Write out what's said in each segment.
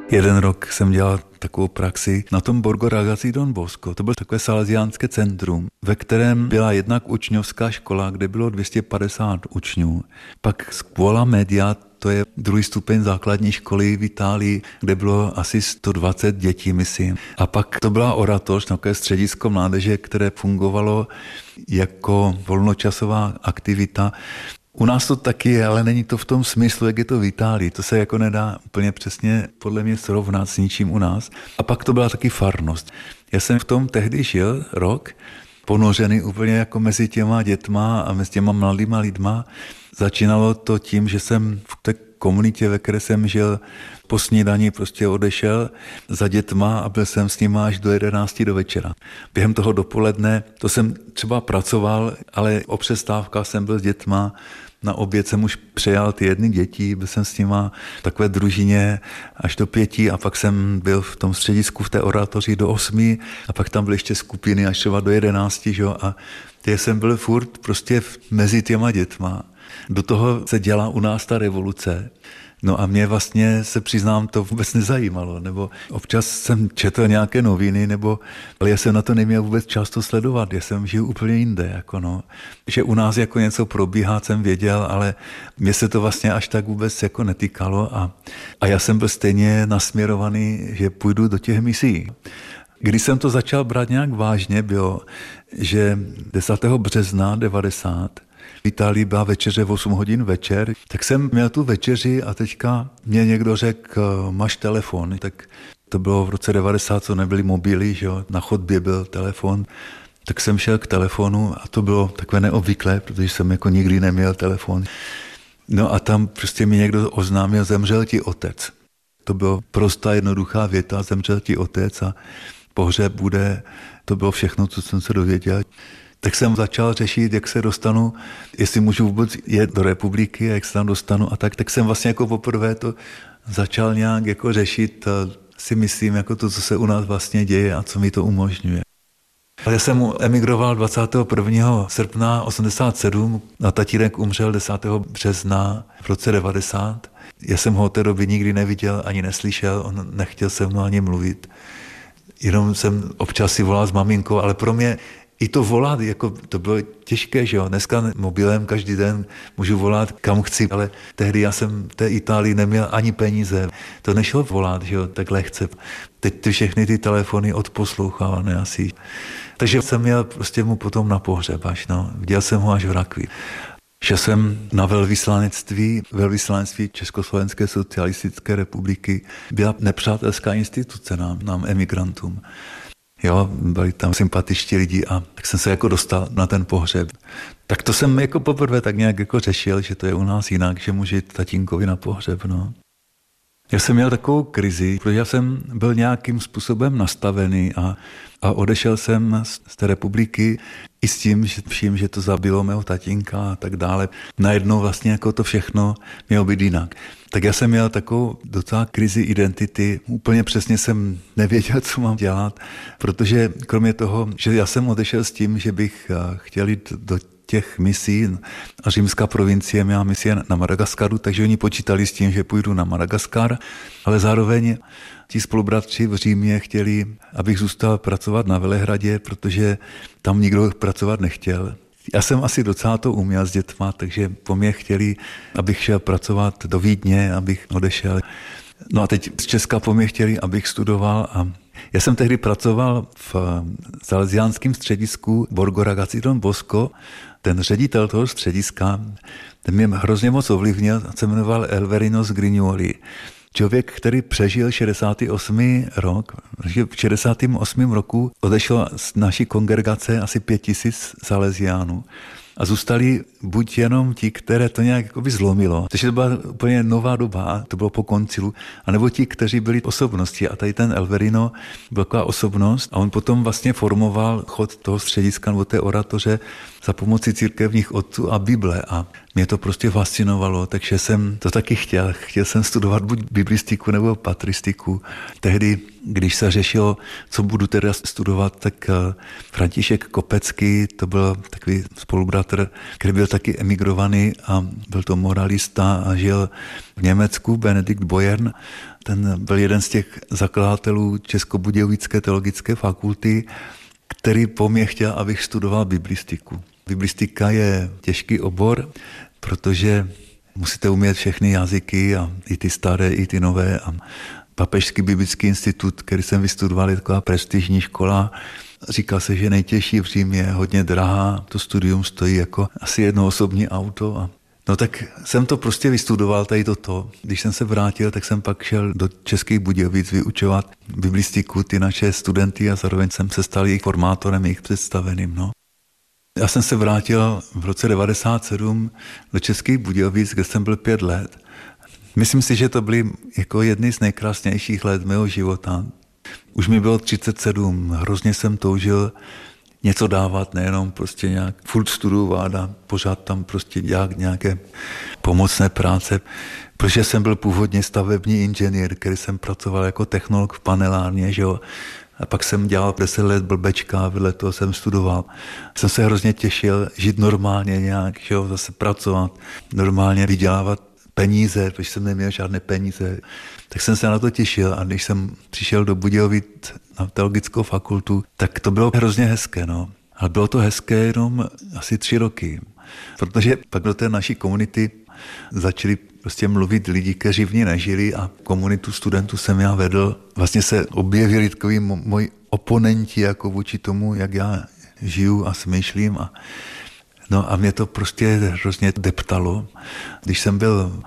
Jeden rok jsem dělal takovou praxi na tom Borgo Ragazzi Don Bosco. To bylo takové salesiánské centrum, ve kterém byla jednak učňovská škola, kde bylo 250 učňů. Pak Scuola Media, to je druhý stupeň základní školy v Itálii, kde bylo asi 120 dětí, myslím. A pak to byla oratoř, takové středisko mládeže, které fungovalo jako volnočasová aktivita. U nás to taky je, ale není to v tom smyslu, jak je to v Itálii. To se jako nedá úplně přesně podle mě srovnat s ničím u nás. A pak to byla taky farnost. Já jsem v tom tehdy žil rok, ponořený úplně jako mezi těma dětma a mezi těma mladýma lidma. Začínalo to tím, že jsem v té komunitě, ve které jsem žil, po snídani prostě odešel za dětma a byl jsem s nima až do 11 do večera. Během toho dopoledne, to jsem třeba pracoval, ale o přestávkách jsem byl s dětma. Na oběd jsem už přejal ty jedny děti, byl jsem s nima v takové družině až do 5 a pak jsem byl v tom středisku v té oratoři do 8 a pak tam byly ještě skupiny až třeba do 11, že? A já jsem byl furt prostě mezi těma dětma. Do toho se dělá u nás ta revoluce. No a mě vlastně, se přiznám, to vůbec nezajímalo, nebo občas jsem četl nějaké noviny, ale já jsem na to neměl vůbec čas to sledovat, já jsem žil úplně jinde, jako no. Že u nás jako něco probíhá, jsem věděl, ale mě se to vlastně až tak vůbec jako netýkalo a já jsem byl stejně nasměrovaný, že půjdu do těch misí. Když jsem to začal brát nějak vážně, bylo, že 10. března 90 v Itálii byla večeře v 8 hodin večer, tak jsem měl tu večeři a teďka mě někdo řekl, máš telefon, tak to bylo v roce 90, co nebyly mobily, že jo? Na chodbě byl telefon, tak jsem šel k telefonu a to bylo takové neobvyklé, protože jsem jako nikdy neměl telefon. No a tam prostě mi někdo oznámil, zemřel ti otec. To bylo prostá jednoduchá věta, zemřel ti otec a pohřeb bude, to bylo všechno, co jsem se dověděl. Tak jsem začal řešit, jak se dostanu, jestli můžu vůbec jet do republiky, jak se tam dostanu a tak jsem vlastně jako poprvé to začal nějak jako řešit, si myslím, jako to, co se u nás vlastně děje a co mi to umožňuje. Já jsem emigroval 21. srpna 87 a tatínek umřel 10. března v roce 90. Já jsem ho od té doby nikdy neviděl ani neslyšel, on nechtěl se mnou ani mluvit. Jenom jsem občas si volal s maminkou, ale pro mě i to volat, jako to bylo těžké, že jo. Dneska mobilem každý den můžu volat kam chci, ale tehdy já jsem v té Itálii neměl ani peníze. To nešlo volat, že jo, tak lehce. Teď ty všechny ty telefony odposlouchal, ne asi. Takže jsem měl prostě mu potom na pohřeb až, no. Viděl jsem ho až v rakvi. Šel jsem na velvyslanectví Československé socialistické republiky. Byla nepřátelská instituce nám emigrantům. Jo, byli tam sympatičtí lidi a tak jsem se jako dostal na ten pohřeb. Tak to jsem jako poprvé tak nějak jako řešil, že to je u nás jinak, že můžu jít tatínkovi na pohřeb, no. Já jsem měl takovou krizi, protože já jsem byl nějakým způsobem nastavený a odešel jsem z té republiky i s tím, že to zabilo mého tatínka a tak dále. Najednou vlastně jako to všechno mělo být jinak. Tak já jsem měl takovou docela krizi identity. Úplně přesně jsem nevěděl, co mám dělat, protože kromě toho, že já jsem odešel s tím, že bych chtěl jít do těch misí a římská provincie měla misie na Madagaskaru, takže oni počítali s tím, že půjdu na Madagaskar, ale zároveň ti spolubratři v Římě chtěli, abych zůstal pracovat na Velehradě, protože tam nikdo pracovat nechtěl. Já jsem asi docela to uměl s dětma, takže po mně chtěli, abych šel pracovat do Vídně, abych odešel. No a teď z Česka po mně chtěli, abych studoval a já jsem tehdy pracoval v salesiánském středisku Borgo Ragazzi Don Bosco. Ten ředitel toho střediska, ten mě hrozně moc ovlivnil, se jmenoval Elverino Zgrignioli. Člověk, který přežil 68. rok, v 68. roku odešlo z naší kongregace asi 5000 salesiánů. A zůstali buď jenom ti, které to nějak jako by zlomilo, takže to byla úplně nová doba, to bylo po koncilu, anebo ti, kteří byli osobnosti. A tady ten Elverino byl taková osobnost a on potom vlastně formoval chod toho střediska nebo té oratoře za pomoci církevních otců a Bible. A mě to prostě fascinovalo, takže jsem to taky chtěl. Chtěl jsem studovat buď biblistiku nebo patristiku. Tehdy když se řešilo, co budu teda studovat, tak František Kopecký, to byl takový spolubratr, který byl taky emigrovaný a byl to moralista a žil v Německu, Benedikt Bojern. Ten byl jeden z těch zakladatelů Českobudějovické teologické fakulty, který po mně chtěl, abych studoval biblistiku. Biblistika je těžký obor, protože musíte umět všechny jazyky, a i ty staré, i ty nové. A Papežský biblický institut, který jsem vystudoval, je taková prestižní škola. Říká se, že nejtěžší v Římě je hodně drahá. To studium stojí jako asi jedno osobní auto. No tak jsem to prostě vystudoval, tady toto. Když jsem se vrátil, tak jsem pak šel do Českých Budějovic vyučovat biblistiku, ty naše studenty, a zároveň jsem se stal jejich formátorem, jejich představeným. No. Já jsem se vrátil v roce 1997 do Českých Budějovic, kde jsem byl 5 let. Myslím si, že to byly jako jedny z nejkrásnějších let mého života. Už mi bylo 37, hrozně jsem toužil něco dávat, nejenom prostě nějak furt studovat a pořád tam prostě dělat nějaké pomocné práce, protože jsem byl původně stavební inženýr, který jsem pracoval jako technolog v panelárně, že jo. A pak jsem dělal 10 let blbečka a vedle toho jsem studoval. Jsem se hrozně těšil žít normálně nějak, že jo, zase pracovat, normálně vydělávat peníze, protože jsem neměl žádné peníze. Tak jsem se na to těšil a když jsem přišel do Budějovic na teologickou fakultu, tak to bylo hrozně hezké, no. Ale bylo to hezké jenom asi 3 roky, protože pak do té naší komunity začali prostě mluvit lidi, kteří v ní nežili, a komunitu studentů jsem já vedl. Vlastně se objevili takový moji oponenti jako vůči tomu, jak já žiju a smýšlím. No a mě to prostě hrozně deptalo. Když jsem byl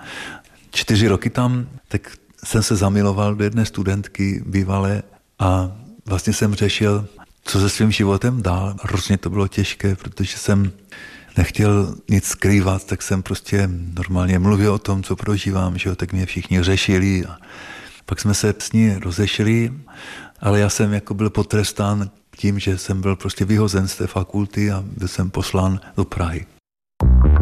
4 roky tam, tak jsem se zamiloval do jedné studentky bývalé a vlastně jsem řešil, co se svým životem dál. Hrozně to bylo těžké, protože jsem nechtěl nic skrývat, tak jsem prostě normálně mluvil o tom, co prožívám, že jo, tak mě všichni řešili a pak jsme se s ní rozešli, ale já jsem jako byl potrestán tím, že jsem byl prostě vyhozen z té fakulty a byl jsem poslán do Prahy.